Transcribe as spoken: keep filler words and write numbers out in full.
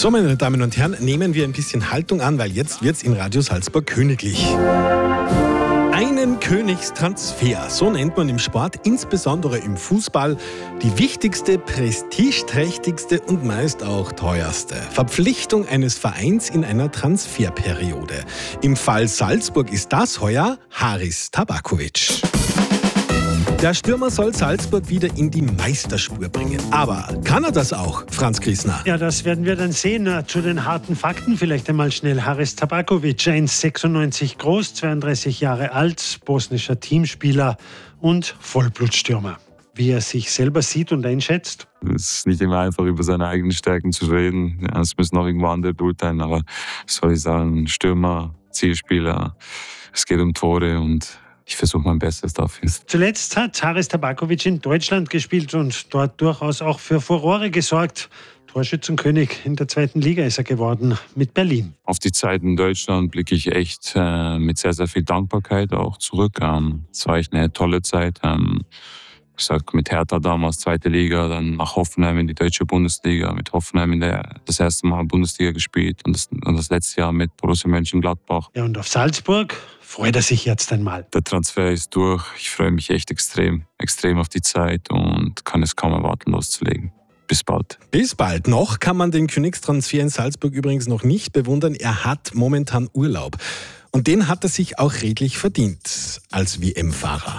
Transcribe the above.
So, meine Damen und Herren, nehmen wir ein bisschen Haltung an, weil jetzt wird's in Radio Salzburg königlich. Einen Königstransfer, so nennt man im Sport, insbesondere im Fußball, die wichtigste, prestigeträchtigste und meist auch teuerste Verpflichtung eines Vereins in einer Transferperiode. Im Fall Salzburg ist das heuer Haris Tabaković. Der Stürmer soll Salzburg wieder in die Meisterspur bringen. Aber kann er das auch, Franz Griesner? Ja, das werden wir dann sehen. Zu den harten Fakten vielleicht einmal schnell. Haris Tabaković, eins Komma sechsundneunzig groß, zweiunddreißig Jahre alt, bosnischer Teamspieler und Vollblutstürmer. Wie er sich selber sieht und einschätzt? Es ist nicht immer einfach, über seine eigenen Stärken zu reden. Ja, es müssen auch irgendwo andere beurteilen. Aber was soll ich sagen, Stürmer, Zielspieler, es geht um Tore und ich versuche mein Bestes dafür. Zuletzt hat Haris Tabaković in Deutschland gespielt und dort durchaus auch für Furore gesorgt. Torschützenkönig in der zweiten Liga ist er geworden mit Berlin. Auf die Zeit in Deutschland blicke ich echt äh, mit sehr, sehr viel Dankbarkeit auch zurück. Ähm, es war echt eine tolle Zeit. Ähm, ich sag, mit Hertha damals zweite Liga, dann nach Hoffenheim in die deutsche Bundesliga, mit Hoffenheim in der das erste Mal Bundesliga gespielt und das, und das letzte Jahr mit Borussia Mönchengladbach. Ja, und auf Salzburg freut er sich jetzt einmal. Der Transfer ist durch. Ich freue mich echt extrem, extrem auf die Zeit und kann es kaum erwarten, loszulegen. Bis bald. Bis bald. Noch kann man den Königstransfer in Salzburg übrigens noch nicht bewundern. Er hat momentan Urlaub. Und den hat er sich auch redlich verdient als W M-Fahrer.